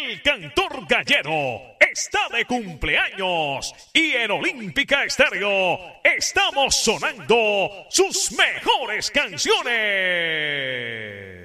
El cantor gallero está de cumpleaños y en Olímpica Estéreo estamos sonando sus mejores canciones.